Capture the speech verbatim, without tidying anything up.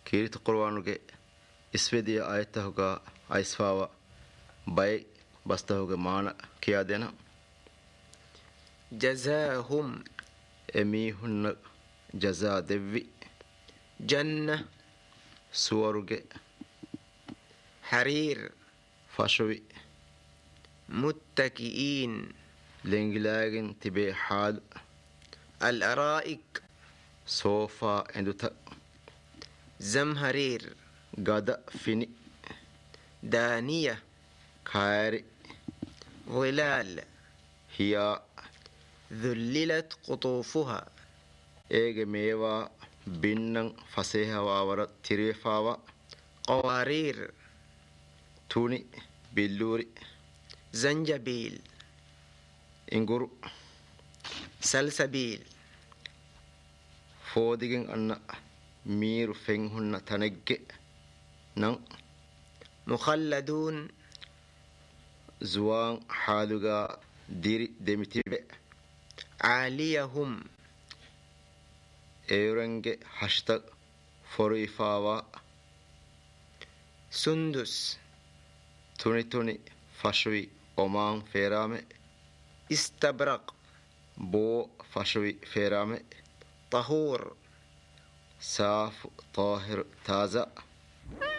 كيرت قرآنك اسفدي آيته عيسفاوا باي بسته مانا كيادنا جزاهم أميهن جزاء دبي جنة سورج حرير فشوي متكئين لينجلاجن تبي حال الأرائك سوفا اندوتا زمهرير غدا فيني دانية كاري غلال هي ذللت قطوفها ايغ ميوا بينن فسيها وورا تريفاوا قوارير توني بيلوري زنجبيل انغورو سلسبيل فوديغن أن مير فينهن تنجي نن مخلدون زوان حالوغا ديري ديمتيبي عاليهم ايرنج هاشتاغ فوريفاوا سندس توني توني فشوي أمان فيرامي استبرق بو فشوي فيرامي طهور صاف طاهر تازة